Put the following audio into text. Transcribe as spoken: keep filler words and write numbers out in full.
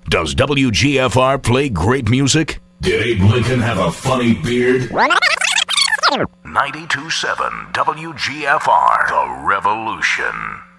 Does W G F R play great music? Did Abe Lincoln have a funny beard? ninety-two point seven W G F R, The Revolution.